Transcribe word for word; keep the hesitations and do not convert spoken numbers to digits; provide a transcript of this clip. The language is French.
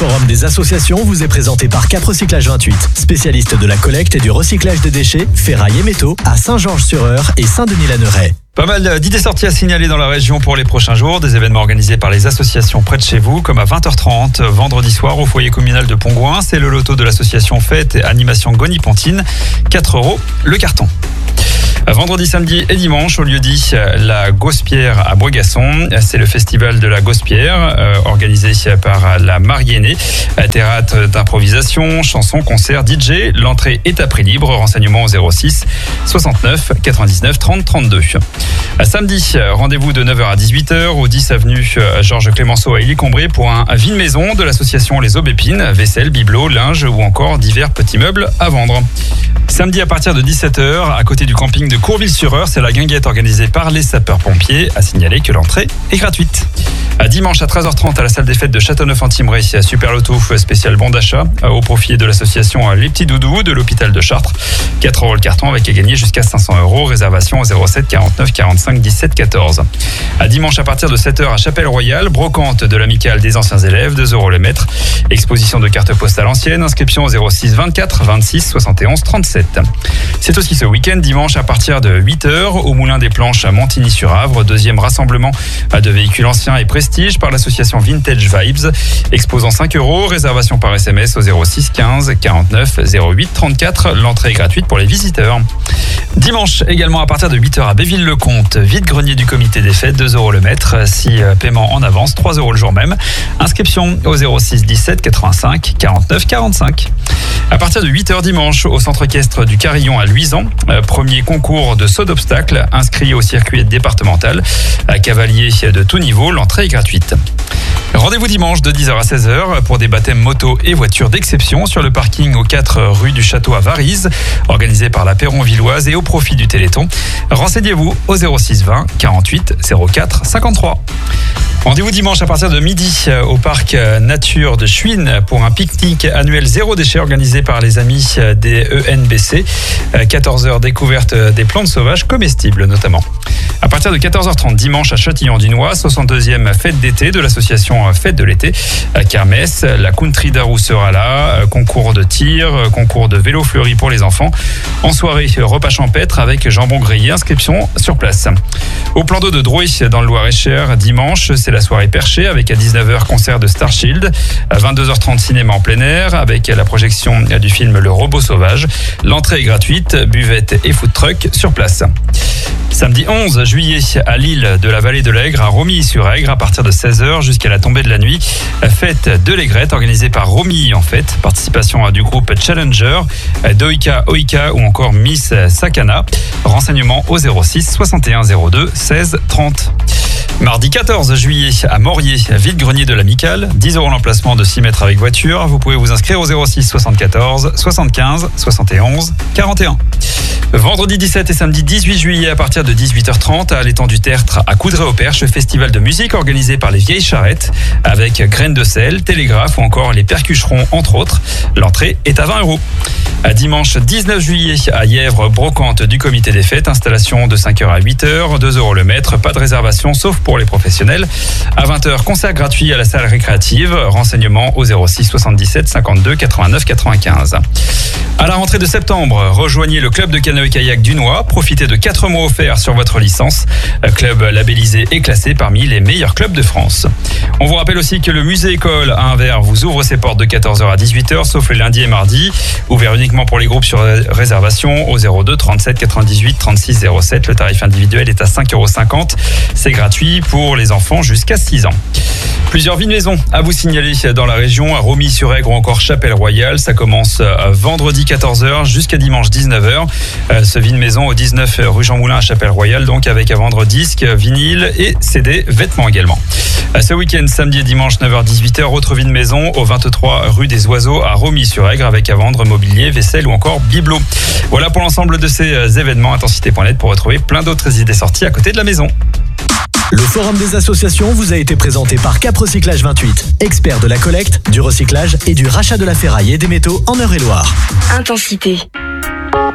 forum des associations vous est présenté par Cap Recyclage vingt-huit, spécialiste de la collecte et du recyclage des déchets, ferraille et métaux à Saint-Georges-sur-Eure et Saint-Denis-la-Neuraie. Pas mal d'idées sorties à signaler dans la région pour les prochains jours. Des événements organisés par les associations près de chez vous, comme à vingt heures trente, vendredi soir au foyer communal de Pongouin. C'est le loto de l'association Fête et Animation Goni-Pontine. quatre euros le carton. Vendredi, samedi et dimanche, au lieu-dit la Gospierre à Boisgasson. C'est le festival de la Gospierre, euh, organisé par la Mariennée. Théâtre d'improvisation, chansons, concerts, D J. L'entrée est à prix libre. Renseignements au zéro six soixante-neuf quatre-vingt-dix-neuf trente trente-deux. Samedi, rendez-vous de neuf heures à dix-huit heures au dix avenue Georges Clémenceau à Illy-Combré pour un vide-maison de l'association Les Aubépines. Vaisselle, bibelots, linge ou encore divers petits meubles à vendre. Samedi à partir de dix-sept heures, à côté du camping de Courville-sur-Eure, c'est la guinguette organisée par les sapeurs-pompiers. À signaler que l'entrée est gratuite. Dimanche à treize heures trente à la salle des fêtes de Châteauneuf-en-Thymerais, Super Loto spécial bon d'achat au profit de l'association Les Petits Doudous de l'hôpital de Chartres. quatre euros le carton avec à gagner jusqu'à cinq cents euros. Réservation au zéro sept quarante-neuf quarante-cinq dix-sept quatorze. À dimanche à partir de sept heures à Chapelle-Royale, brocante de l'amicale des anciens élèves, deux euros le mètre. Exposition de cartes postales anciennes, inscription au zéro six vingt-quatre vingt-six soixante et onze trente-sept. C'est aussi ce week-end, dimanche à partir de huit heures au Moulin des Planches à Montigny-sur-Avre. Deuxième rassemblement de véhicules anciens et prestige par l'association Vintage Vibes. Exposant cinq euros, réservation par S M S au zéro six quinze quarante-neuf zéro huit trente-quatre. L'entrée est gratuite pour les visiteurs. Dimanche également à partir de huit heures à Béville-le-Comte, vide-grenier du comité des fêtes, deux euros le mètre. Si paiement en avance, trois euros le jour même. Inscription au zéro six dix-sept quatre-vingt-cinq quarante-neuf quarante-cinq. À partir de huit heures dimanche au centre équestre du Carillon à Luisan, premier concours de saut d'obstacles inscrit au circuit départemental. À cavalier de tout niveau, l'entrée est gratuite. Rendez-vous dimanche de dix heures à seize heures pour des baptêmes moto et voitures d'exception sur le parking aux quatre rue du Château à Varize, organisé par la Perron-Villoise et au profit du Téléthon. Renseignez-vous au zéro six vingt quarante-huit zéro quatre cinquante-trois. Rendez-vous dimanche à partir de midi au parc Nature de Chuines pour un pique-nique annuel zéro déchet organisé par les amis des E N B C. quatorze heures découverte des plantes sauvages comestibles notamment. À partir de quatorze heures trente dimanche à Châtillon-du-Nois, soixante-deuxième fête d'été de l'association Fête de l'été. Kermesse, la Country Darou sera là, concours de tir, concours de vélo fleuri pour les enfants. En soirée, repas champêtre avec jambon grillé, inscription sur place. Au plan d'eau de Drouet dans le Loir-et-Cher, dimanche, c'est la soirée perchée avec à dix-neuf heures concert de Starshield. À vingt-deux heures trente cinéma en plein air avec la projection du film Le Robot Sauvage. L'entrée est gratuite, buvette et food truck sur place. Samedi onze juillet à l'île de la Vallée de l'Aigre à Romilly-sur-Aigre à partir de seize heures jusqu'à la tombée de la nuit. Fête de l'aigrette organisée par Romilly en fête. Participation du groupe Challenger, d'Oika Oika ou encore Miss Sakana. Renseignements au zéro six soixante et un zéro deux seize trente. Mardi quatorze juillet à Morier, vide-grenier de l'amicale, dix euros l'emplacement de six mètres avec voiture. Vous pouvez vous inscrire au zéro six soixante-quatorze soixante-quinze soixante et onze quarante et un. Vendredi dix-sept et samedi dix-huit juillet à partir de dix-huit heures trente à l'étang du Tertre à Coudray-au-Perche, festival de musique organisé par les Vieilles Charrettes avec graines de sel, télégraphe ou encore les percucherons entre autres. L'entrée est à vingt euros. À dimanche dix-neuf juillet à Yèvre, brocante du comité des fêtes, installation de cinq heures à huit heures, deux euros le mètre, pas de réservation sauf pour les professionnels. À vingt heures, concert gratuit à la salle récréative, renseignements au zéro six soixante-dix-sept cinquante-deux quatre-vingt-neuf quatre-vingt-quinze. À la rentrée de septembre, rejoignez le club de canoë-kayak du Noix, profitez de quatre mois offerts sur votre licence. Club labellisé et classé parmi les meilleurs clubs de France. On vous rappelle aussi que le musée école à Anvers vous ouvre ses portes de quatorze heures à dix-huit heures, sauf le lundi et mardi, ouvert uniquement pour les groupes sur réservation au zéro deux trente-sept quatre-vingt-dix-huit trente-six zéro sept. Le tarif individuel est à cinq euros cinquante. C'est gratuit pour les enfants jusqu'à six ans. Plusieurs vide-maisons à vous signaler dans la région, à Romilly-sur-Aigre ou encore Chapelle-Royale. Ça commence vendredi quatorze heures jusqu'à dimanche dix-neuf heures. Ce vide-maison au dix-neuf rue Jean Moulin à Chapelle-Royale, donc avec à vendre disques, vinyles et C D, vêtements également. Ce week-end, samedi et dimanche neuf heures dix-huit heures, autre vide-maison au vingt-trois rue des Oiseaux à Romilly-sur-Aigre avec à vendre mobilier, vaisselle ou encore bibelots. Voilà pour l'ensemble de ces événements. Intensité point net pour retrouver plein d'autres idées sorties à côté de la maison. Le forum des associations vous a été présenté par Cap Recyclage vingt-huit, expert de la collecte, du recyclage et du rachat de la ferraille et des métaux en Eure-et-Loire. Intensité.